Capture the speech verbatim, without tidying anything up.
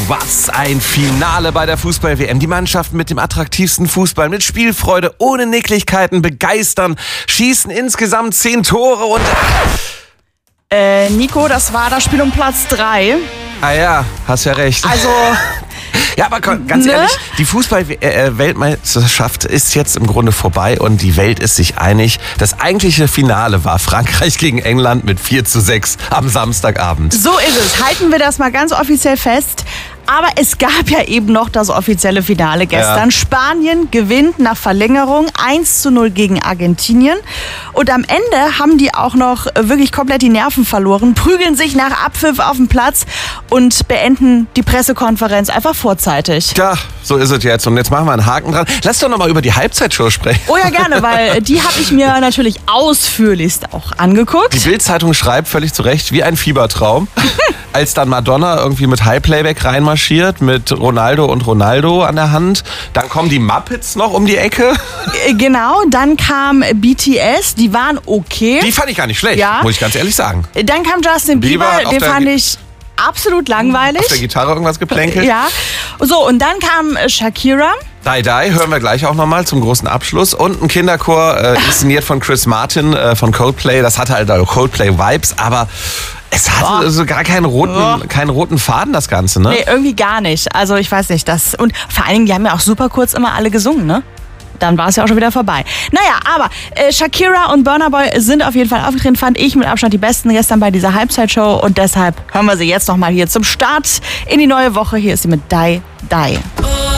Was ein Finale bei der Fußball-W M. Die Mannschaften mit dem attraktivsten Fußball, mit Spielfreude, ohne Nicklichkeiten begeistern, schießen insgesamt zehn Tore und... Äh, Nico, das war das Spiel um Platz drei. Ah ja, hast ja recht. Also... Ja, aber ganz ne? ehrlich, die Fußball-Weltmeisterschaft ist jetzt im Grunde vorbei und die Welt ist sich einig. Das eigentliche Finale war Frankreich gegen England mit vier zu sechs am Samstagabend. So ist es. Halten wir das mal ganz offiziell fest. Aber es gab ja eben noch das offizielle Finale gestern. Ja. Spanien gewinnt nach Verlängerung eins zu null gegen Argentinien. Und am Ende haben die auch noch wirklich komplett die Nerven verloren, prügeln sich nach Abpfiff auf den Platz und beenden die Pressekonferenz einfach vorzeitig. Tja, so ist es jetzt. Und jetzt machen wir einen Haken dran. Lass doch noch mal über die Halbzeitshow sprechen. Oh ja, gerne, weil die habe ich mir natürlich ausführlichst auch angeguckt. Die Bild-Zeitung schreibt völlig zu Recht, wie ein Fiebertraum. Als dann Madonna irgendwie mit High-Playback reinmarschiert, mit Ronaldo und Ronaldo an der Hand. Dann kommen die Muppets noch um die Ecke. Genau, dann kam B T S, die waren okay. Die fand ich gar nicht schlecht, ja. Muss ich ganz ehrlich sagen. Dann kam Justin Bieber, Bieber den fand ich absolut langweilig. Auf der Gitarre irgendwas geplänkelt. Ja, so und dann kam Shakira. Die Die hören wir gleich auch nochmal zum großen Abschluss. Und ein Kinderchor, äh, inszeniert von Chris Martin äh, von Coldplay. Das hatte halt Coldplay-Vibes, aber es hatte oh. so gar keinen roten, oh. keinen roten Faden, das Ganze, ne? Nee, irgendwie gar nicht. Also ich weiß nicht, das... Und vor allen Dingen, die haben ja auch super kurz immer alle gesungen, ne? Dann war es ja auch schon wieder vorbei. Naja, aber äh, Shakira und Burna Boy sind auf jeden Fall aufgetreten, fand ich mit Abstand die besten gestern bei dieser Halbzeitshow. Und deshalb hören wir sie jetzt nochmal hier zum Start in die neue Woche. Hier ist sie mit Die Die.